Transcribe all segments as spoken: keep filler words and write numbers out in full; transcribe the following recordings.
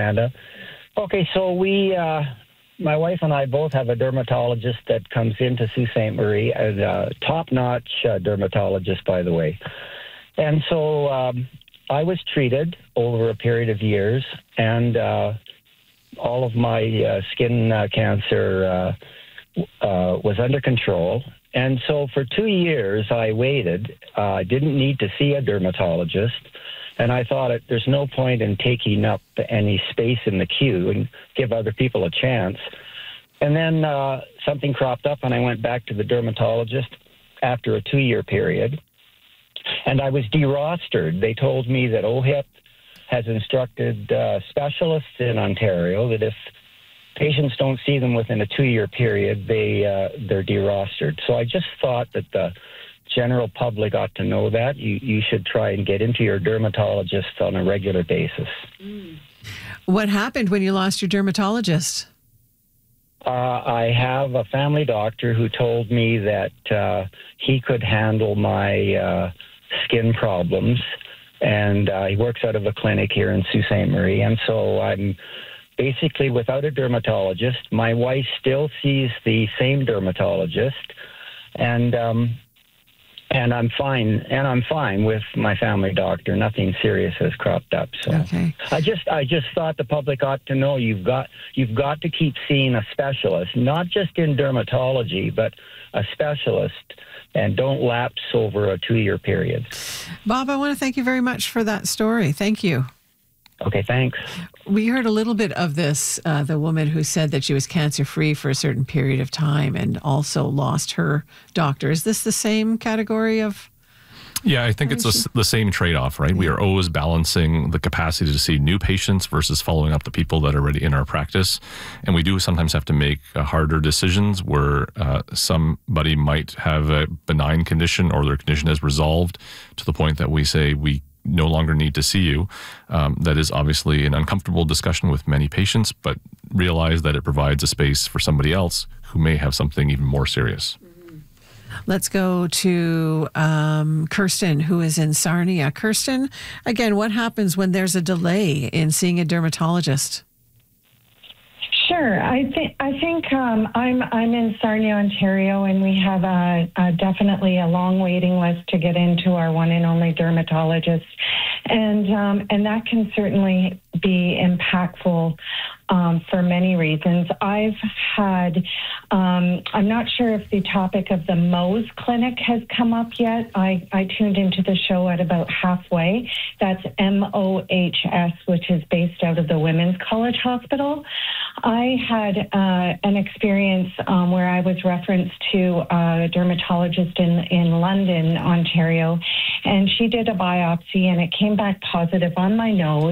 Canada. Okay, so we, uh, my wife and I both have a dermatologist that comes into Sault Ste. Marie, a uh, top-notch uh, dermatologist, by the way. And so um, I was treated over a period of years, and uh, all of my uh, skin uh, cancer uh, uh, was under control. And so for two years, I waited. I uh, didn't need to see a dermatologist. And I thought it, there's no point in taking up any space in the queue and give other people a chance. And then uh, something cropped up, and I went back to the dermatologist after a two-year period. And I was derostered. They told me that O H I P has instructed uh, specialists in Ontario that if patients don't see them within a two-year period, they, uh, they're derostered. So I just thought that the general public ought to know that. You, you should try and get into your dermatologist on a regular basis. Mm. What happened when you lost your dermatologist? Uh, I have a family doctor who told me that uh, he could handle my uh, skin problems, and uh, he works out of a clinic here in Sault Ste. Marie, and so I'm basically without a dermatologist. My wife still sees the same dermatologist, and um, and I'm fine. And I'm fine with my family doctor. Nothing serious has cropped up. So okay. I just I just thought the public ought to know you've got you've got to keep seeing a specialist, not just in dermatology, but a specialist, and don't lapse over a two-year period. Bob, I want to thank you very much for that story. Thank you. Okay, thanks. We heard a little bit of this, uh, the woman who said that she was cancer-free for a certain period of time and also lost her doctor. Is this the same category of... Yeah, I think it's a, the same trade-off, right? Yeah. We are always balancing the capacity to see new patients versus following up the people that are already in our practice. And we do sometimes have to make uh, harder decisions where uh, somebody might have a benign condition or their condition has resolved to the point that we say we no longer need to see you. Um, that is obviously an uncomfortable discussion with many patients, but realize that it provides a space for somebody else who may have something even more serious. Let's go to um, Kirsten, who is in Sarnia. Kirsten, again, what happens when there's a delay in seeing a dermatologist? Sure. I think I think um, I'm I'm in Sarnia, Ontario, and we have a, a definitely a long waiting list to get into our one and only dermatologist, and um, and that can certainly be impactful um, for many reasons. I've had, um, I'm not sure if the topic of the Mohs Clinic has come up yet. I, I tuned into the show at about halfway. That's M O H S, which is based out of the Women's College Hospital. I had uh, an experience um, where I was referenced to a dermatologist in, in London, Ontario, and she did a biopsy, and it came back positive on my nose.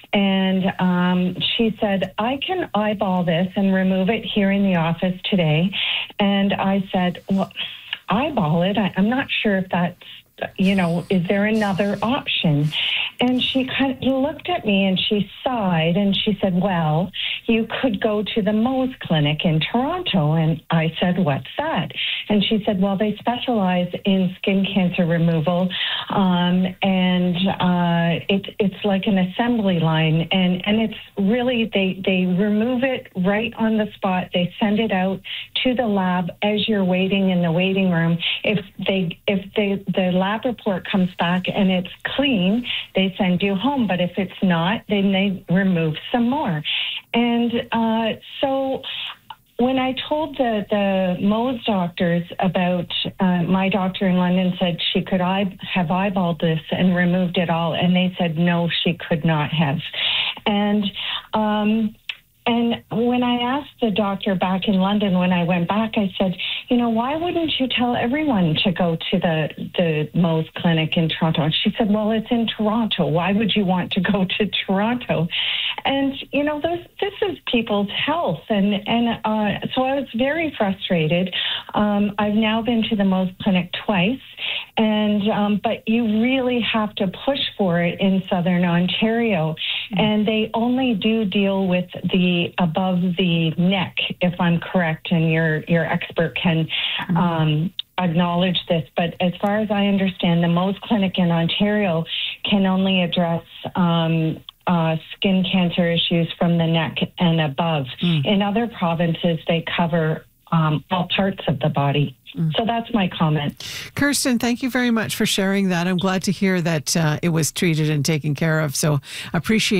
And um, she said, I can eyeball this and remove it here in the office today. And I said, well, eyeball it? I, I'm not sure if that's, you know, is there another option? And she kind of looked at me and she sighed and she said, well, you could go to the Mohs Clinic in Toronto. And I said, what's that? And she said, well, they specialize in skin cancer removal. Um, and uh, it, it's like an assembly line. And, and it's really, they, they remove it right on the spot. They send it out to the lab as you're waiting in the waiting room. If they, if they, the lab report comes back and it's clean, they send you home. But if it's not, then they remove some more. And uh, so when I told the, the Mohs doctors about uh, my doctor in London said she could eye, have eyeballed this and removed it all, and they said no, she could not have. And um, and when I asked the doctor back in London, when I went back, I said, you know, why wouldn't you tell everyone to go to the, the Mohs Clinic in Toronto? And she said, well, it's in Toronto. Why would you want to go to Toronto? And, you know, those, this is people's health. And, and uh, so I was very frustrated. Um, I've now been to the Mohs Clinic twice. And um, but you really have to push for it in Southern Ontario. And they only do deal with the above the neck, if I'm correct, and your, your expert can um, acknowledge this. But as far as I understand, the Mohs Clinic in Ontario can only address um, uh, skin cancer issues from the neck and above. Mm. In other provinces, they cover um, all parts of the body. Mm. So that's my comment. Kirsten, thank you very much for sharing that. I'm glad to hear that uh, it was treated and taken care of. So appreciate